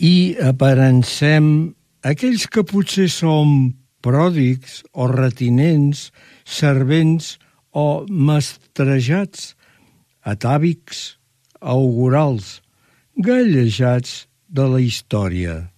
i aparencem aquells que potser som pròdigs o retinents, servents o mestrejats, atàvics, augurals, gallejats de la història.